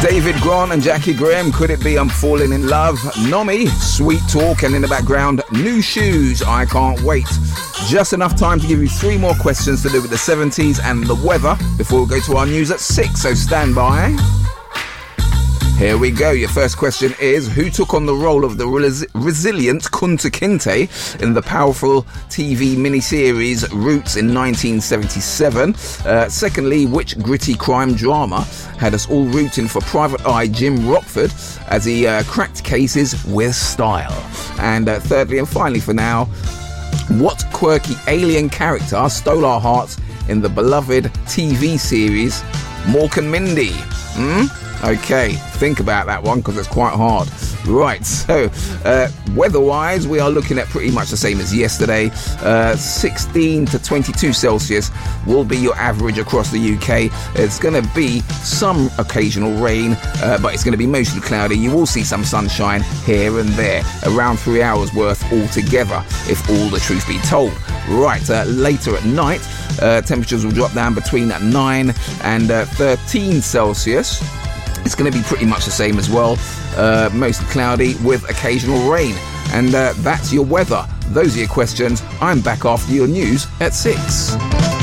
David Grant and Jackie Graham, Could It Be I'm Falling in Love? Nomi, Sweet Talk, and in the background, New Shoes, I Can't Wait. Just enough time to give you 3 more questions to do with the 70s and the weather before we go to our news at 6, so stand by. Here we go. Your first question is, who took on the role of the resilient Kunta Kinte in the powerful TV miniseries Roots in 1977? Secondly, which gritty crime drama had us all rooting for Private Eye Jim Rockford as he cracked cases with style? And thirdly and finally for now, what quirky alien character stole our hearts in the beloved TV series Mork and Mindy? Okay, think about that one because it's quite hard. Right, so weather-wise, we are looking at pretty much the same as yesterday. 16 to 22 Celsius will be your average across the UK. It's going to be some occasional rain, but it's going to be mostly cloudy. You will see some sunshine here and there, around 3 hours worth altogether, if all the truth be told. Right, later at night, temperatures will drop down between 9 and 13 Celsius. It's going to be pretty much the same as well, mostly cloudy with occasional rain. And that's your weather. Those are your questions. I'm back after your news at 6.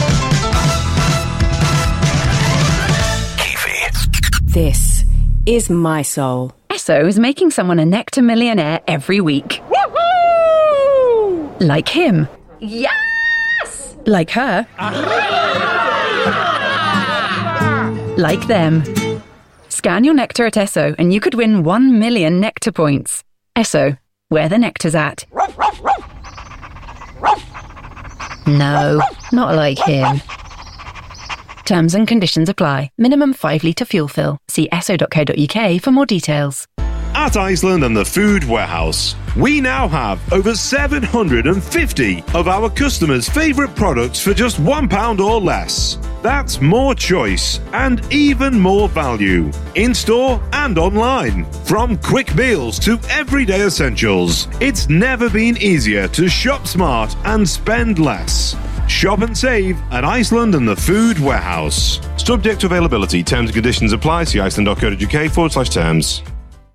This is My Soul. Esso is making someone a Nectar millionaire every week. Woohoo! Like him. Yes! Like her. Like them. Scan your Nectar at Esso and you could win 1 million Nectar points. Esso, where the nectar's at. No, not like him. Terms and conditions apply. Minimum 5 litre fuel fill. See esso.co.uk for more details. At Iceland and the Food Warehouse, we now have over 750 of our customers' favourite products for just £1 or less. That's more choice and even more value, in-store and online. From quick meals to everyday essentials, it's never been easier to shop smart and spend less. Shop and save at Iceland and the Food Warehouse. Subject to availability, terms and conditions apply. See iceland.co.uk/terms.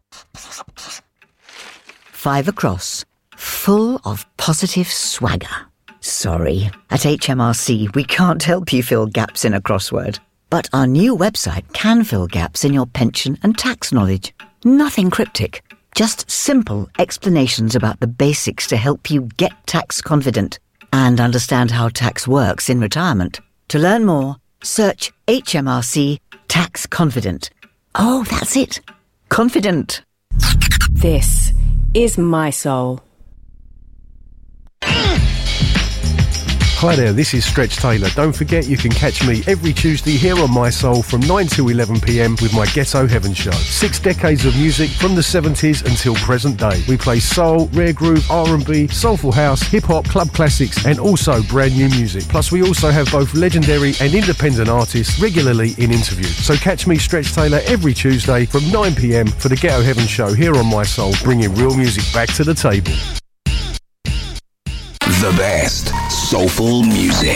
5 across, full of positive swagger. Sorry, at HMRC we can't help you fill gaps in a crossword. But our new website can fill gaps in your pension and tax knowledge. Nothing cryptic, just simple explanations about the basics to help you get tax confident and understand how tax works in retirement. To learn more, search HMRC Tax Confident. Oh, that's it. Confident. This is My Soul. Hi there, this is Stretch Taylor. Don't forget you can catch me every Tuesday here on My Soul from 9 to 11pm with my Ghetto Heaven show. 6 decades of music from the 70s until present day. We play soul, rare groove, R&B, soulful house, hip-hop, club classics and also brand new music. Plus we also have both legendary and independent artists regularly in interview. So catch me, Stretch Taylor, every Tuesday from 9pm for the Ghetto Heaven show here on My Soul, bringing real music back to the table. The best soulful music.